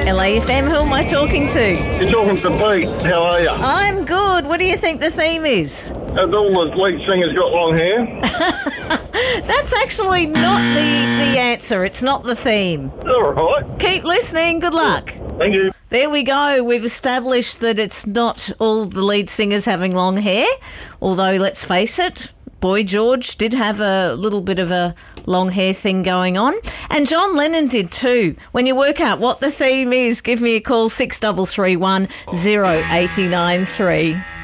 LAFM, who am I talking to? You're talking to Pete. How are you? I'm good. What do you think the theme is? Have all the lead singers got long hair? That's actually not the answer. It's not the theme. All right. Keep listening. Good luck. Thank you. There we go. We've established that it's not all the lead singers having long hair, although let's face it, Boy George did have a little bit of a long hair thing going on. And John Lennon did too. When you work out what the theme is, give me a call, 6331 0893.